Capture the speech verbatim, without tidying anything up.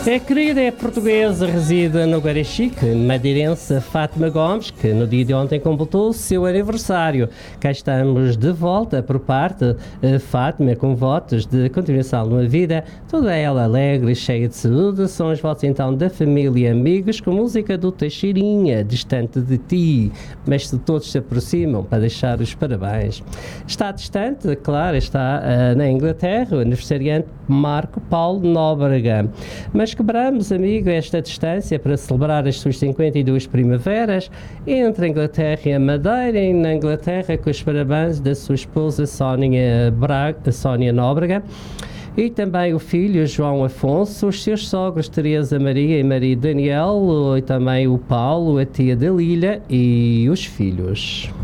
É querida, é portuguesa, reside no Guarachique, madeirense Fátima Gomes, que no dia de ontem completou o seu aniversário. Cá estamos de volta por parte de Fátima, com votos de continuação numa vida, toda ela alegre e cheia de saúde. São os votos então da família e amigos, com música do Teixeirinha, Distante de Ti, mas se todos se aproximam para deixar os parabéns. Está distante, claro, está uh, na Inglaterra, o aniversariante Marco Paulo Nóbrega. Mas quebramos, amigo, esta distância para celebrar as suas cinquenta e duas primaveras entre a Inglaterra e a Madeira, e na Inglaterra com os parabéns da sua esposa Sónia, Braga, Sónia Nóbrega, e também o filho João Afonso, os seus sogros Teresa Maria e Maria Daniel, e também o Paulo, a tia Dalília e os filhos.